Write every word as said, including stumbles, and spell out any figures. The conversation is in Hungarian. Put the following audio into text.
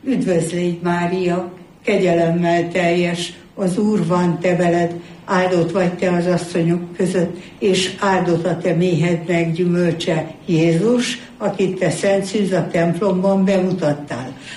Üdvözlégy Mária, kegyelemmel teljes, az Úr van te veled, áldott vagy te az asszonyok között, és áldott a te méhednek gyümölcse, Jézus, akit te Szent Szűz a templomban bemutattál.